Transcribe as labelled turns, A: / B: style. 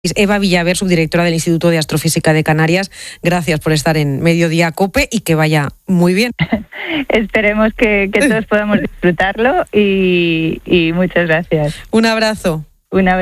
A: Eva Villaver, subdirectora del Instituto de Astrofísica de Canarias, gracias por estar en Mediodía COPE y que vaya muy bien.
B: Esperemos que todos podamos disfrutarlo y muchas gracias.
A: Un abrazo.
B: Un abrazo.